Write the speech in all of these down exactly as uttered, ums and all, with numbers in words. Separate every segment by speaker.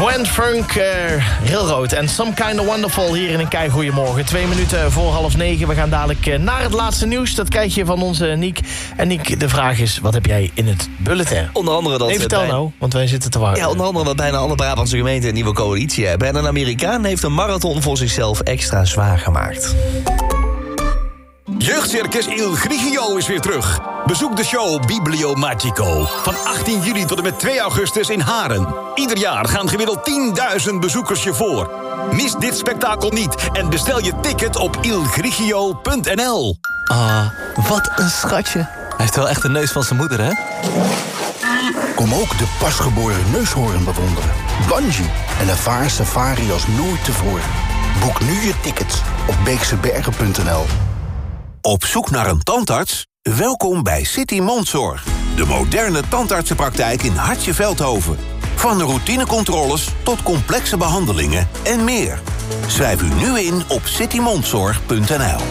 Speaker 1: Grand Funk uh, Railroad en Some Kind of Wonderful hier in een kei goeiemorgen. Twee minuten voor half negen. We gaan dadelijk uh, naar het laatste nieuws. Dat krijg je van onze Niek. En Niek, de vraag is, wat heb jij in het bulletin?
Speaker 2: Onder andere dat...
Speaker 1: Nee, vertel bijna... nou, want wij zitten te wachten.
Speaker 2: Ja, onder andere dat bijna alle Brabantse gemeenten een nieuwe coalitie hebben. En een Amerikaan heeft een marathon voor zichzelf extra zwaar gemaakt.
Speaker 3: Jeugdcircus Il Grigio is weer terug. Bezoek de show Biblio Magico. Van achttien juli tot en met twee augustus in Haren. Ieder jaar gaan gemiddeld tienduizend bezoekers je voor. Mis dit spektakel niet en bestel je ticket op il grigio punt n l.
Speaker 4: Ah, wat een schatje. Hij heeft wel echt de neus van zijn moeder, hè?
Speaker 5: Kom ook de pasgeboren neushoorn bewonderen. Bungee en ervaar safari als nooit tevoren. Boek nu je tickets op beeksebergen punt n l.
Speaker 6: Op zoek naar een tandarts? Welkom bij City Mondzorg. De moderne tandartsenpraktijk in Hartje-Veldhoven. Van routinecontroles tot complexe behandelingen en meer. Schrijf u nu in op city mondzorg punt n l.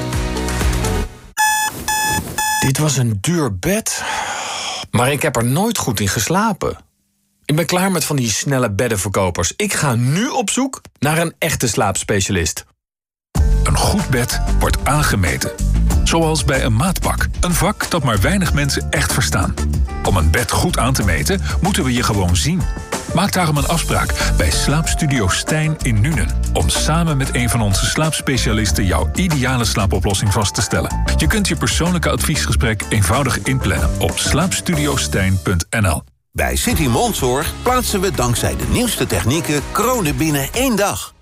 Speaker 7: Dit was een duur bed, maar ik heb er nooit goed in geslapen. Ik ben klaar met van die snelle beddenverkopers. Ik ga nu op zoek naar een echte slaapspecialist.
Speaker 8: Een goed bed wordt aangemeten. Zoals bij een maatpak. Een vak dat maar weinig mensen echt verstaan. Om een bed goed aan te meten, moeten we je gewoon zien. Maak daarom een afspraak bij Slaapstudio Stijn in Nuenen. Om samen met een van onze slaapspecialisten jouw ideale slaapoplossing vast te stellen. Je kunt je persoonlijke adviesgesprek eenvoudig inplannen op slaapstudiostijn punt n l.
Speaker 6: Bij City Mondzorg plaatsen we dankzij de nieuwste technieken kronen binnen één dag.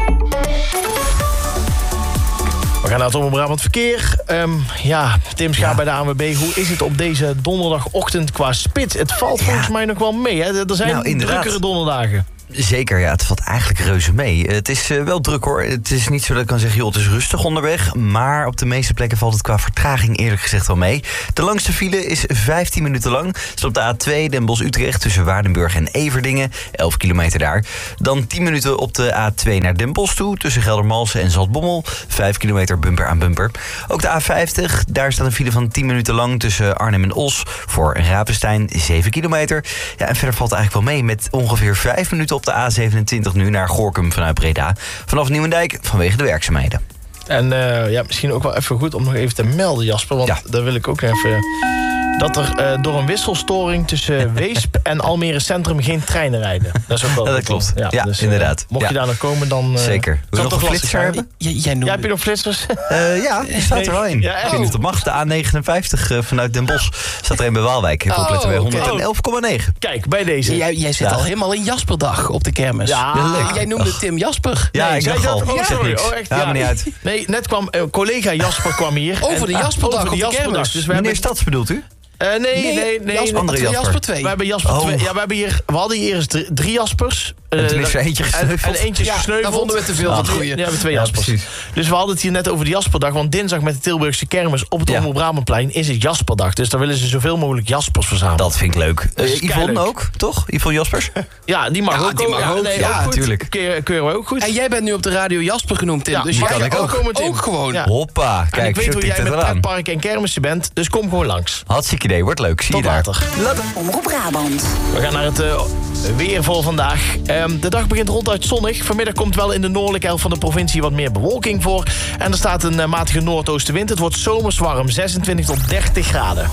Speaker 1: We gaan naar het Omroep Brabant Verkeer. Um, ja, Tim Schaap ja. bij de A N W B. Hoe is het op deze donderdagochtend qua spits? Het valt ja. volgens mij nog wel mee, hè? Er zijn nou, drukkere donderdagen.
Speaker 2: Zeker, ja, het valt eigenlijk reuze mee. Het is uh, wel druk, hoor. Het is niet zo dat ik kan zeggen, joh, het is rustig onderweg. Maar op de meeste plekken valt het qua vertraging eerlijk gezegd wel mee. De langste file is vijftien minuten lang. Het is op de A twee Den Bosch-Utrecht tussen Waardenburg en Everdingen. elf kilometer daar. Dan tien minuten op de A twee naar Den Bosch toe. Tussen Geldermalsen en Zaltbommel. vijf kilometer bumper aan bumper. Ook de A vijftig, daar staat een file van tien minuten lang tussen Arnhem en Os. Voor Rapenstein zeven kilometer. Ja, en verder valt het eigenlijk wel mee met ongeveer vijf minuten op de A zevenentwintig nu naar Gorinchem vanuit Breda. Vanaf Nieuwendijk vanwege de werkzaamheden.
Speaker 1: En uh, ja, misschien ook wel even goed om nog even te melden, Jasper. Want ja. daar wil ik ook even... dat er uh, door een wisselstoring tussen Weesp en Almere Centrum geen treinen rijden. Dat is ook wel...
Speaker 2: Ja, dat klopt. Ja, ja dus, uh, inderdaad.
Speaker 1: Mocht
Speaker 2: ja.
Speaker 1: je daar nog komen, dan... Uh,
Speaker 2: Zeker. Wil je nog een flitser hebben?
Speaker 1: J- jij noemde... ja, heb je nog flitsers?
Speaker 2: Uh, ja, er staat er wel een. Ja, ik weet niet of dat mag. De A negenenvijftig uh, vanuit Den Bosch staat er een bij Waalwijk. Ik
Speaker 1: oh,
Speaker 2: opletten bij honderdelf komma negen.
Speaker 1: Kijk, bij deze.
Speaker 4: Jij, jij zit ja. al helemaal in Jasperdag op de kermis.
Speaker 1: Ja,
Speaker 4: ja leuk. Jij noemde Och. Tim Jasper.
Speaker 2: Ja,
Speaker 1: nee,
Speaker 2: ik dacht al.
Speaker 1: Oh, sorry.
Speaker 2: Oh,
Speaker 1: echt,
Speaker 2: ja, maar niet uit.
Speaker 1: Nee, net kwam uh, collega Jasper kwam hier.
Speaker 4: Over de Jasperdag
Speaker 1: op de kermis.
Speaker 2: Dus Meneer Stads bedoelt u?
Speaker 1: Uh, nee, nee, nee. nee
Speaker 4: Jasper,
Speaker 2: andere Jasper.
Speaker 4: Jasper twee.
Speaker 1: We hebben Jasper
Speaker 2: oh.
Speaker 1: twee. Ja, we, hebben hier, we hadden hier eerst drie, drie Jaspers. Uh,
Speaker 2: en toen is er eentje gesneuveld.
Speaker 1: En, en eentje is
Speaker 4: ja,
Speaker 1: gesneuveld.
Speaker 4: Dan vonden we te veel van het goede.
Speaker 1: Ja, we hebben twee Jaspers. Ja, dus we hadden het hier net over de Jasperdag. Want dinsdag met de Tilburgse kermis op het ja. Omroep Brabantplein is het Jasperdag. Dus dan willen ze zoveel mogelijk Jaspers verzamelen.
Speaker 2: Dat vind ik leuk. Uh, Yvonne ook, toch? Yvonne Jaspers?
Speaker 1: Ja, die mag ja, ook.
Speaker 2: Die mag ook.
Speaker 1: Nee,
Speaker 2: ja, natuurlijk.
Speaker 1: Keuren we ook goed.
Speaker 4: En jij bent nu op de radio Jasper genoemd, Tim. Ja, dus jij
Speaker 2: kan ik ook.
Speaker 4: Komen, Tim. Ook gewoon.
Speaker 2: Ja. Hoppa. Kijk,
Speaker 1: en ik weet hoe jij met pretparken en kermissen bent. Dus kom gewoon langs.
Speaker 2: Hartstikke idee. Wordt leuk. Zie
Speaker 1: Tot
Speaker 2: je daar.
Speaker 1: later.
Speaker 9: Omroep Brabant.
Speaker 1: We gaan naar het uh, weer voor vandaag. Um, de dag begint ronduit zonnig. Vanmiddag komt wel in de noordelijke helft van de provincie wat meer bewolking voor. En er staat een uh, matige noordoostenwind. Het wordt zomers warm, zesentwintig tot dertig graden.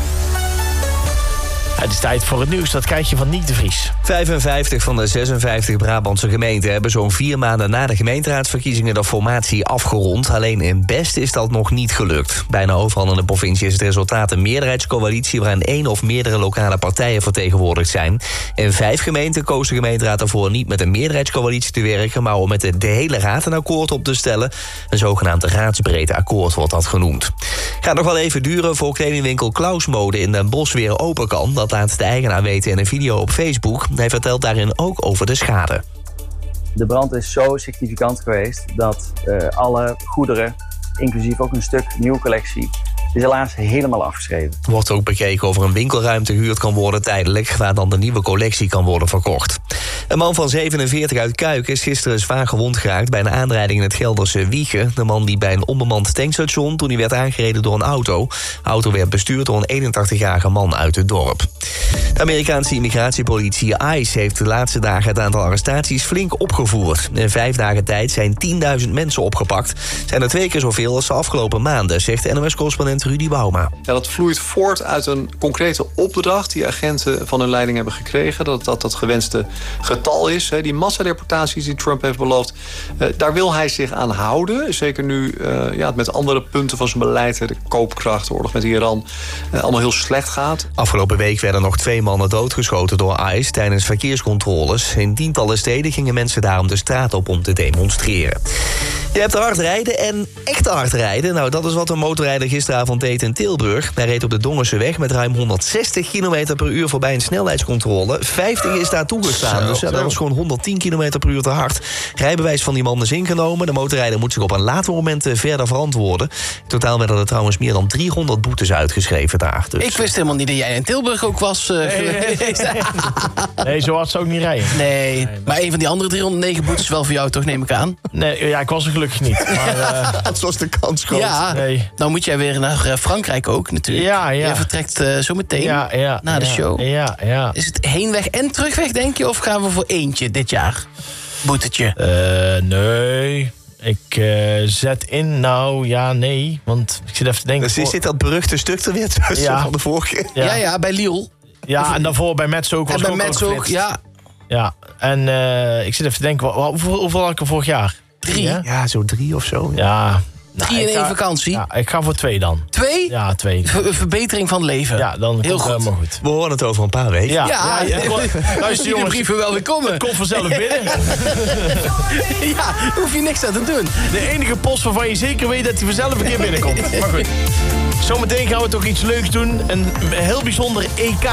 Speaker 1: Het is tijd voor het nieuws, dat krijg je van Niek de Vries.
Speaker 2: vijfenvijftig van de zesenvijftig Brabantse gemeenten hebben zo'n vier maanden na de gemeenteraadsverkiezingen de formatie afgerond. Alleen in Best is dat nog niet gelukt. Bijna overal in de provincie is het resultaat een meerderheidscoalitie waarin één of meerdere lokale partijen vertegenwoordigd zijn. In vijf gemeenten koos de gemeenteraad ervoor niet met een meerderheidscoalitie te werken, maar om met de, de hele raad een akkoord op te stellen. Een zogenaamd raadsbreed akkoord wordt dat genoemd. Gaat nog wel even duren voor kledingwinkel Klaus Mode in Den Bosch weer open kan. Dat laat de eigenaar weten in een video op Facebook. Hij vertelt daarin ook over de schade.
Speaker 10: De brand is zo significant geweest dat uh, alle goederen, inclusief ook een stuk nieuwe collectie, is helaas helemaal afgeschreven.
Speaker 2: Er wordt ook bekeken of er een winkelruimte gehuurd kan worden tijdelijk, waar dan de nieuwe collectie kan worden verkocht.
Speaker 9: Een man van zevenenveertig uit Kuiken is gisteren zwaar gewond geraakt bij een aanrijding in het Gelderse Wiegen. De man liep bij een onbemand tankstation toen hij werd aangereden door een auto. De auto werd bestuurd door een eenentachtigjarige man uit het dorp. De Amerikaanse immigratiepolitie ICE heeft de laatste dagen het aantal arrestaties flink opgevoerd. In vijf dagen tijd zijn tienduizend mensen opgepakt. Zijn er twee keer zoveel als de afgelopen maanden, zegt N O S-correspondent Rudy Bauma.
Speaker 11: Ja, dat vloeit voort uit een concrete opdracht die agenten van hun leiding hebben gekregen. Dat dat het gewenste getal is. Die massadeportaties die Trump heeft beloofd, daar wil hij zich aan houden. Zeker nu ja, het met andere punten van zijn beleid, de koopkracht, de oorlog met Iran, allemaal heel slecht gaat.
Speaker 9: Afgelopen week werden nog twee mannen doodgeschoten door ICE tijdens verkeerscontroles. In tientallen steden gingen mensen daarom de straat op om te demonstreren. Je hebt hard rijden en echt hard rijden. Nou, dat is wat een motorrijder gisteravond deed in Tilburg. Hij reed op de Dongerseweg met ruim honderdzestig kilometer per uur voorbij een snelheidscontrole. vijftig is daar toegestaan, zo, dus ja, dat was gewoon honderdtien kilometer per uur te hard. Rijbewijs van die man is ingenomen. De motorrijder moet zich op een later moment verder verantwoorden. In totaal werden er trouwens meer dan driehonderd boetes uitgeschreven daar. Dus.
Speaker 12: Ik wist helemaal niet dat jij in Tilburg ook was uh,
Speaker 1: nee,
Speaker 12: geweest.
Speaker 1: Nee, nee. nee, zo hard zou ik niet rijden.
Speaker 12: Nee, nee, maar een van die andere driehonderdnegen boetes wel voor jou toch, neem ik aan?
Speaker 1: Nee, ja, ik was er gelukkig niet. Maar, uh,
Speaker 9: dat was de kans groot.
Speaker 12: Ja,
Speaker 1: nee.
Speaker 12: Nou moet jij weer naar Frankrijk ook natuurlijk.
Speaker 1: Ja, ja.
Speaker 12: Je vertrekt uh, zo meteen
Speaker 1: ja, ja,
Speaker 12: na de
Speaker 1: ja,
Speaker 12: show.
Speaker 1: Ja, ja.
Speaker 12: Is het heenweg en terugweg, denk je? Of gaan we voor eentje dit jaar? Boetetje.
Speaker 1: Uh, nee... Ik uh, zet in, nou ja, nee. Want ik zit even te denken...
Speaker 9: Dus voor... zit dat beruchte stuk er weer tussen ja. van de vorige keer?
Speaker 12: Ja, ja, ja bij Lille.
Speaker 1: Ja, en daarvoor bij Metz ook. Was
Speaker 12: en bij
Speaker 1: ook
Speaker 12: Metz ook, ja.
Speaker 1: Ja, en uh, ik zit even te denken, hoeveel, hoeveel had ik er vorig jaar?
Speaker 12: Drie?
Speaker 9: Ja, ja zo drie of zo.
Speaker 1: Ja.
Speaker 12: Nou, drie in één vakantie?
Speaker 1: Ja, ik ga voor twee dan.
Speaker 12: Twee?
Speaker 1: Ja, twee.
Speaker 12: Ver, verbetering van leven.
Speaker 1: Ja, dan
Speaker 12: heel goed.
Speaker 1: helemaal goed.
Speaker 9: We horen het over een paar weken.
Speaker 12: Ja, ja, ja, ja.
Speaker 1: Luister jongens,
Speaker 12: de brieven wel weer komen.
Speaker 1: Het komt vanzelf binnen.
Speaker 12: Ja, hoef je niks aan te doen.
Speaker 1: De enige post waarvan je zeker weet dat hij vanzelf een keer binnenkomt. Maar goed. Zometeen gaan we toch iets leuks doen. Een heel bijzonder E K.